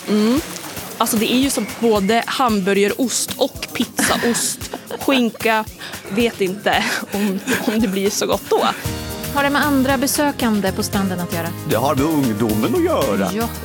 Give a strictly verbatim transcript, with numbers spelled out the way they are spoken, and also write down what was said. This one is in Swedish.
Mm. Alltså det är ju som både hamburgerost och pizzaost, skinka, vet inte om, om det blir så gott då. Har det med andra besökande på stranden att göra? Det har med ungdomen att göra. Ja.